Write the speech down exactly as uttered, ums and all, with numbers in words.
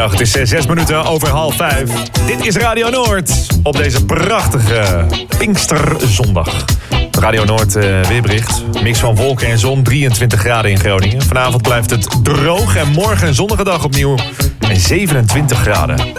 Goedemiddag, het is zes minuten over half vijf. Dit is Radio Noord op deze prachtige Pinksterzondag. Radio Noord uh, weerbericht. Mix van wolken en zon, drieëntwintig graden in Groningen. Vanavond blijft het droog en morgen een zonnige dag opnieuw en zevenentwintig graden.